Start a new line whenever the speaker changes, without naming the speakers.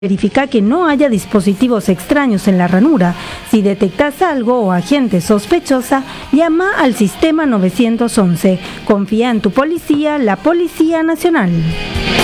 Verifica que no haya dispositivos extraños en la ranura. Si detectas algo o a gente sospechosa, llama al sistema 911. Confía en tu policía, la Policía Nacional.